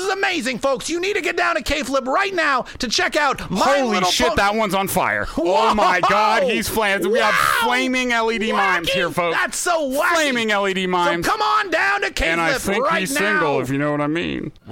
is amazing, folks. You need to get down to K-Flip right now to check out My Holy Little shit, that one's on fire. Oh my God, he's flaming. We have flaming LED mimes here, folks. That's so wacky. Flaming LED mimes. So come on down to K-Flip And I think right he's now. single, if you know what I mean.